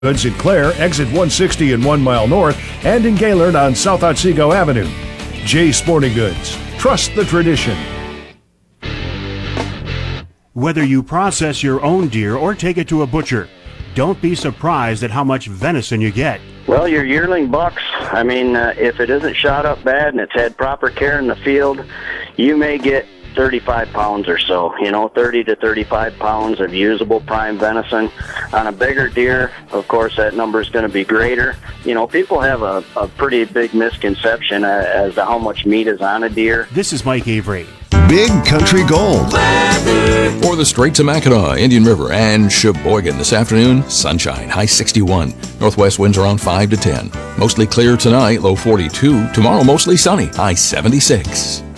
Goods in Clare, exit 160 and 1 mile north, and in Gaylord on South Otsego Avenue. Jay's Sporting Goods. Trust the tradition. Whether you process your own deer or take it to a butcher, don't be surprised at how much venison you get. Well, your yearling bucks, if it isn't shot up bad and it's had proper care in the field, you may get 35 pounds or so, 30 to 35 pounds of usable prime venison. On a bigger deer, of course, that number is going to be greater. People have a pretty big misconception as to how much meat is on a deer. This is Mike Avery. Big Country Gold. For the Straits of Mackinac, Indian River, and Sheboygan this afternoon, sunshine, high 61. Northwest winds around 5 to 10. Mostly clear tonight, low 42. Tomorrow, mostly sunny, high 76.